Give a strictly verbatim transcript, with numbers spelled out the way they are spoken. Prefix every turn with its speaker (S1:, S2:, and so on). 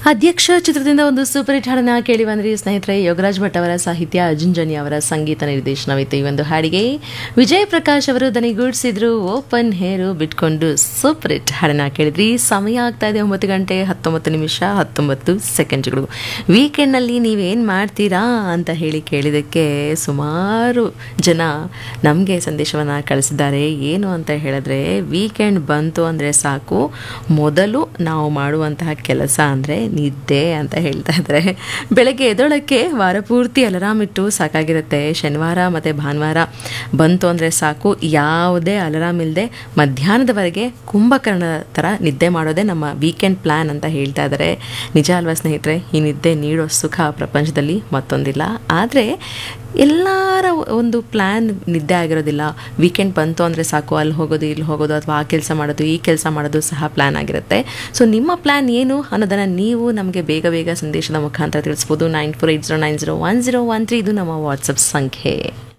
S1: ಅಧ್ಯಕ್ಷ ಚಿತ್ರದಿಂದ ಒಂದು ಸೂಪರ್ ಹಿಟ್ ಹಾಡನ್ನ ಕೇಳಿ ಬಂದ್ರಿ ಸ್ನೇಹಿತರೆ. ಯೋಗರಾಜ್ ಭಟ್ ಅವರ ಸಾಹಿತ್ಯ, ಅರ್ಜುನ್ ಅವರ ಸಂಗೀತ ನಿರ್ದೇಶನವಿತ್ತು ಈ ಒಂದು ಹಾಡಿಗೆ. ವಿಜಯ್ ಪ್ರಕಾಶ್ ಅವರು ದನಿಗೂಡಿಸಿದ್ರು, ಓಪನ್ ಹೇರು ಬಿಟ್ಕೊಂಡು ಸೂಪರ್ ಹಿಟ್ ಹಾಡನ್ನ ಕೇಳಿದ್ರಿ. ಸಮಯ ಆಗ್ತಾ ಇದೆ ಒಂಬತ್ತು ಗಂಟೆ ಹತ್ತೊಂಬತ್ತು ನಿಮಿಷ ಹತ್ತೊಂಬತ್ತು ಸೆಕೆಂಡ್ಗಳು. ವೀಕೆಂಡ್ನಲ್ಲಿ ನೀವೇನು ಮಾಡ್ತೀರಾ ಅಂತ ಹೇಳಿ ಕೇಳಿದ್ದಕ್ಕೆ ಸುಮಾರು ಜನ ನಮಗೆ ಸಂದೇಶವನ್ನು ಕಳಿಸಿದ್ದಾರೆ. ಏನು ಅಂತ ಹೇಳಿದ್ರೆ, ವೀಕೆಂಡ್ ಬಂತು ಅಂದರೆ ಸಾಕು, ಮೊದಲು ನಾವು ಮಾಡುವಂತಹ ಕೆಲಸ ಅಂದರೆ ನಿದ್ದೆ ಅಂತ ಹೇಳ್ತಾ ಇದ್ದಾರೆ. ಬೆಳಗ್ಗೆ ಎದ್ದೊಳಕ್ಕೆ ವಾರ ಪೂರ್ತಿ ಅಲಾರಾಮ್ ಇಟ್ಟು ಸಾಕಾಗಿರುತ್ತೆ. ಶನಿವಾರ ಮತ್ತು ಭಾನುವಾರ ಬಂತು ಅಂದರೆ ಸಾಕು, ಯಾವುದೇ ಅಲಾರಾಮ್ ಇಲ್ಲದೆ ಮಧ್ಯಾಹ್ನದವರೆಗೆ ಕುಂಭಕರ್ಣ ಥರ ನಿದ್ದೆ ಮಾಡೋದೇ ನಮ್ಮ ವೀಕೆಂಡ್ ಪ್ಲ್ಯಾನ್ ಅಂತ ಹೇಳ್ತಾ ಇದ್ದಾರೆ. ನಿಜ ಅಲ್ವಾ ಸ್ನೇಹಿತರೆ? ಈ ನಿದ್ದೆ ನೀಡೋ ಸುಖ ಪ್ರಪಂಚದಲ್ಲಿ ಮತ್ತೊಂದಿಲ್ಲ. ಆದರೆ ಎಲ್ಲರ ಒಂದು ಪ್ಲ್ಯಾನ್ ನಿದ್ದೆ ಆಗಿರೋದಿಲ್ಲ. ವೀಕೆಂಡ್ ಬಂತು ಅಂದರೆ ಸಾಕು, ಅಲ್ಲಿ ಹೋಗೋದು ಇಲ್ಲಿ ಹೋಗೋದು ಅಥವಾ ಆ ಕೆಲಸ ಮಾಡೋದು ಈ ಕೆಲಸ ಮಾಡೋದು ಸಹ ಪ್ಲ್ಯಾನ್ ಆಗಿರುತ್ತೆ. ಸೊ ನಿಮ್ಮ ಪ್ಲ್ಯಾನ್ ಏನು ಅನ್ನೋದನ್ನು ನೀವು ನಮಗೆ ಬೇಗ ಬೇಗ ಸಂದೇಶದ ಮುಖಾಂತರ ತಿಳಿಸ್ಬೋದು. Nine four eight zero nine zero one zero one three ಇದು ನಮ್ಮ ವಾಟ್ಸಪ್ ಸಂಖ್ಯೆ.